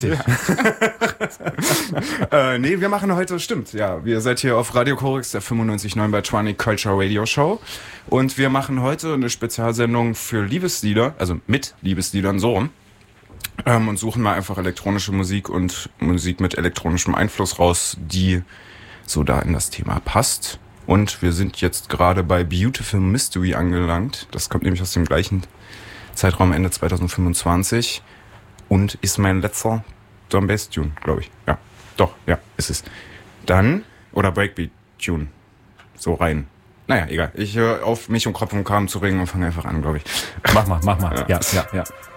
Ja. Nee, wir machen heute, stimmt, ja. Ihr seid hier auf Radio Korix, der 95.9 bei Tronic Culture Radio Show. Und wir machen heute eine Spezialsendung für Liebeslieder, also mit Liebesliedern, so rum. Und suchen mal einfach elektronische Musik und Musik mit elektronischem Einfluss raus, die so da in das Thema passt. Und wir sind jetzt gerade bei Beautiful Mystery angelangt. Das kommt nämlich aus dem gleichen Zeitraum, Ende 2025. Und ist mein letzter Drum Bass Tune, glaube ich. Ja, doch, ja, ist es. Dann, oder Breakbeat Tune. So rein. Naja, egal. Ich höre auf, mich um Kopf und Kragen zu regen und fange einfach an, glaube ich. Mach mal. Ja.